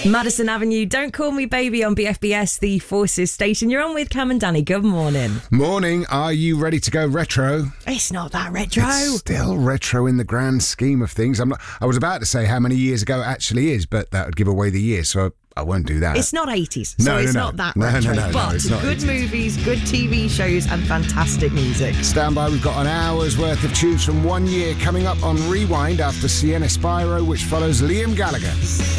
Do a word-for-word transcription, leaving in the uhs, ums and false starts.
Madison Avenue, Don't Call Me Baby on B F B S, the Forces station. You're on with Cam and Danny. Good morning. Morning. Are you ready to go retro? It's not that retro. It's still retro in the grand scheme of things. I'm not, I was about to say how many years ago it actually is, but that would give away the year, so I won't do that. It's not eighties, so no, it's no, no. not that no, retro. No, no, no, but no, it's not good eighties. movies, good T V shows, and fantastic music. Stand by, we've got an hour's worth of tunes from one year coming up on Rewind after Sienna Spyro, which follows Liam Gallagher.